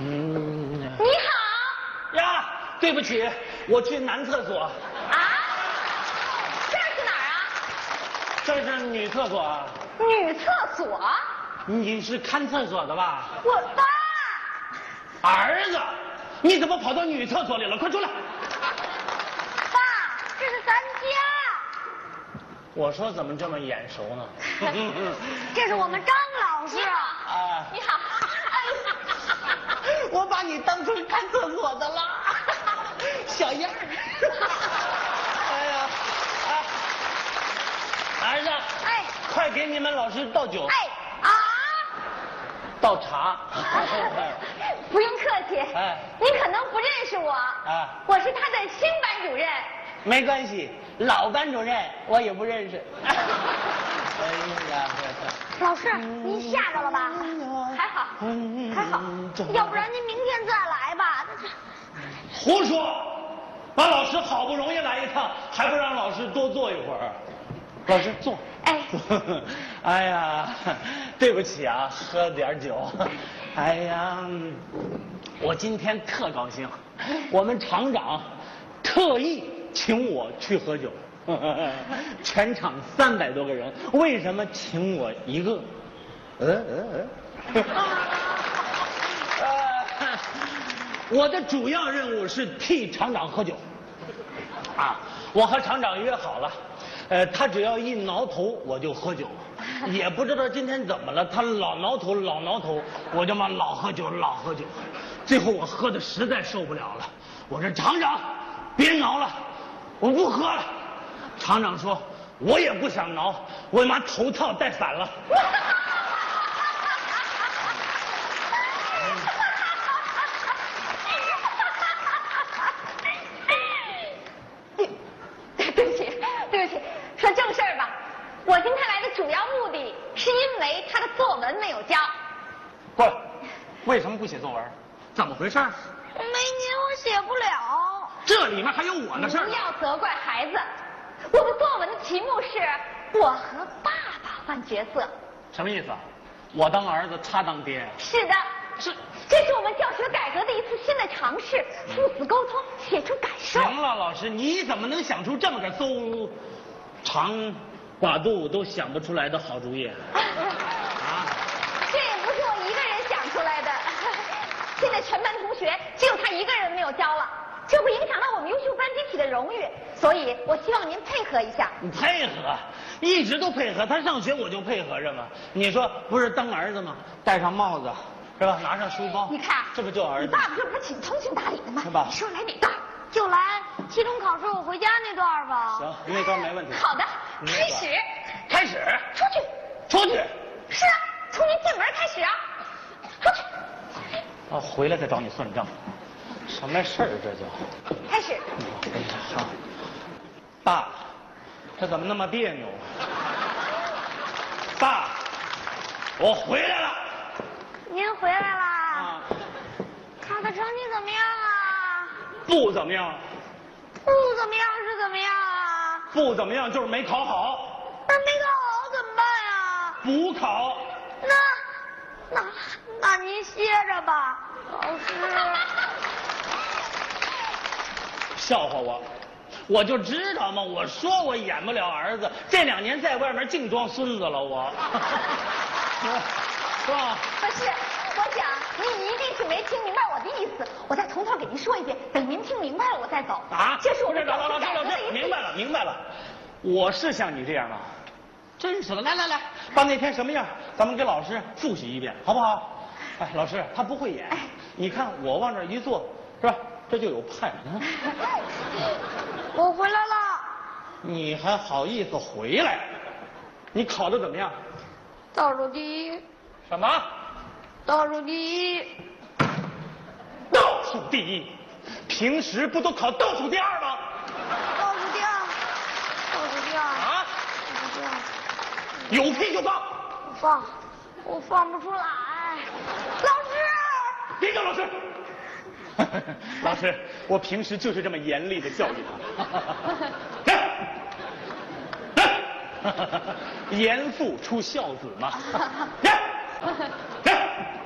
你好。 呀，对不起，我去男厕所。 啊？这是哪儿啊？ 这是女厕所啊。 女厕所？ 你是看厕所的吧？ 我爸。 儿子，你怎么跑到女厕所里了？快出来！ 爸，这是咱家。 我说怎么这么眼熟呢？ 这是我们张老师。 啊， 你好。 我把你当成看厕所的了，小样儿。哎呀，儿子， 哎， 快给你们老师倒酒。 哎啊， 倒茶。 不用客气。 哎， 您可能不认识我。 啊， 我是他的新班主任。 没关系，老班主任我也不认识。哎呀， 老师，您吓着了吧？还好，还好，要不然您明天再来吧。 胡说！把老师好不容易来一趟，还不让老师多坐一会儿？老师坐。 哎， 哎呀，对不起啊，喝点酒。哎呀，我今天特高兴，我们厂长特意请我去喝酒。全场300多个人，为什么请我一个？我的主要任务是替厂长喝酒。啊，我和厂长约好了，他只要一挠头我就喝酒，也不知道今天怎么了，他老挠头老挠头，我就嘛老喝酒老喝酒，最后我喝的实在受不了了，我说厂长别挠了，我不喝了。厂长说我也不想挠，我把头套戴反了。 对不起，对不起，说正事儿吧。我今天来的主要目的是因为他的作文没有交。 过来，为什么不写作文？怎么回事？ 没您我写不了。 这里面还有我的事儿。 不要责怪孩子。我的作文的题目是我和爸爸换角色。 什么意思啊？我当儿子，他当爹。 是的，这是我们教学改革的一次新的尝试，父子沟通，写出感受。 行了，老师，你怎么能想出这么个馊长寡肚都想不出来的好主意啊？ 这也不是我一个人想出来的，现在全班同学只有他一个人没有交了，这会影响到我们优秀班集体的荣誉，所以我希望您配合一下。 你配合，一直都配合，他上学我就配合着嘛。你说不是当儿子吗？戴上帽子是吧？拿上书包， 你看， 这不就儿子？ 你爸爸这不是挺通情达理的吗？ 是吧？ 你说来哪段？就来期中考试我回家那段吧。 行，那段没问题。 好的，开始。 开始。 出去。 出去。 是啊，从您进门开始啊。出去。 啊，回来再找你算账。什么事儿这就？ 开始。 好。爸，这怎么那么别扭？爸，我回来了。 您回来啦？ 啊。 考的成绩怎么样啊？ 不怎么样。 不怎么样是怎么样啊？ 不怎么样就是没考好。 那没考好怎么办呀？ 补考。 那您歇着吧，老师。 笑话我，我就知道嘛！我说我演不了儿子，这2年在外面净装孙子了，我。是吧？ 不是，我想您一定是没听明白我的意思，我再从头给您说一遍，等您听明白了我再走。 啊？ 这是我们老师，明白了。我是像你这样吗？真是的，来，把那天什么样，咱们给老师复习一遍，好不好？哎，老师他不会演，你看我往这一坐，是吧？这就有派。 我回来了。 你还好意思回来？你考得怎么样？ 倒数第一。 什么？ 倒数第一。 倒数第一？平时不都考倒数第2吗？ 倒数第2。倒数第2。 啊？ 倒数第2。 有屁就放。 我放不出来。老师。 别叫老师。老师，我平时就是这么严厉的教育他。严父出孝子嘛。